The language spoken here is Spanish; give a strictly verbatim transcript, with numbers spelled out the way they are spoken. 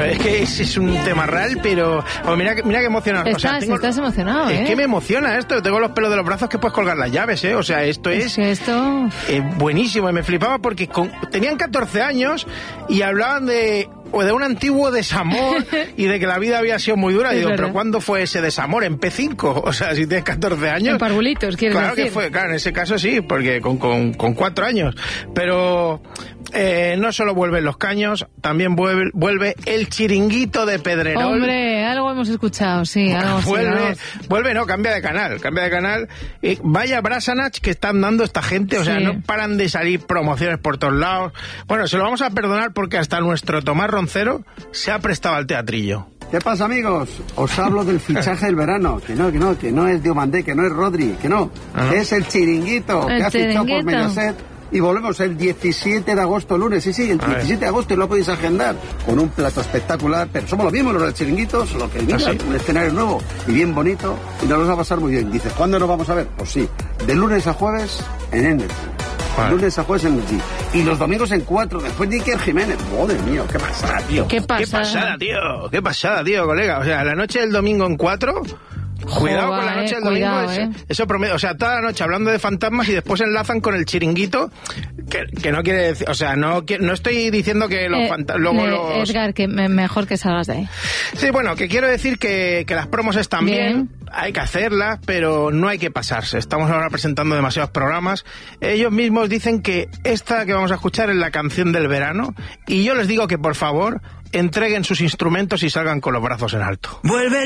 Pero es que es, es un tema real, pero... Oh, mira, mira que emocionado. Estás, o sea, tengo, estás emocionado, es ¿eh? Es que me emociona esto. Tengo los pelos de los brazos que puedes colgar las llaves, ¿eh? O sea, esto es... Es que esto... Eh, buenísimo. Y me flipaba porque con, tenían catorce años y hablaban de... o de un antiguo desamor y de que la vida había sido muy dura. Y digo, verdad. ¿pero cuándo fue ese desamor? ¿En P cinco? O sea, si tienes catorce años... En parvulitos, quieres claro decir. Que fue, claro, en ese caso sí, porque con, con, con cuatro años. Pero eh, no solo vuelven los caños, también vuelve, vuelve el chiringuito de Pedrerol. Hombre, algo hemos escuchado, sí, algo así, vuelve, vamos. vuelve, no, cambia de canal, cambia de canal. Eh, vaya Brasanach que están dando esta gente, o sea, Sí. no paran de salir promociones por todos lados. Bueno, se lo vamos a perdonar porque hasta nuestro Tomás Roncero se ha prestado al teatrillo. ¿Qué pasa, amigos? Os hablo del fichaje del verano. Que no, que no, que no es Diomandé, que no es Rodri, que no. ¿Ah, no? Que es el chiringuito El que ha fichado por chiringuito. Mediaset. Y volvemos el diecisiete de agosto, lunes. Sí, sí, el A ver. diecisiete de agosto y lo podéis agendar con un plato espectacular. Pero somos los mismos, los del chiringuito, solo que mira, ¿Ah, sí? un escenario nuevo y bien bonito. Y nos lo va a pasar muy bien. Dices, ¿cuándo nos vamos a ver? Pues sí, de lunes a jueves en Energy. Vale. Lunes a jueves en Energy. Y los domingos en cuatro. Después de Iker Jiménez. Madre mía, qué pasada, tío. ¿Qué pasa? Qué pasada, tío. Qué pasada, tío, colega. O sea, la noche del domingo en cuatro... Cuidado Joder, con la noche eh, del domingo, cuidado, eso, eh. eso promedio, o sea, toda la noche hablando de fantasmas y después enlazan con el chiringuito, que, que no quiere decir, o sea, no que- no estoy diciendo que los Eh, fantasmas, luego eh, los... Edgar, que me- mejor que salgas de ahí. Sí, bueno, que quiero decir que, que las promos están bien. Bien. Hay que hacerlas, pero no hay que pasarse. Estamos ahora presentando demasiados programas. Ellos mismos dicen que esta que vamos a escuchar es la canción del verano, y yo les digo que por favor entreguen sus instrumentos y salgan con los brazos en alto. Vuelve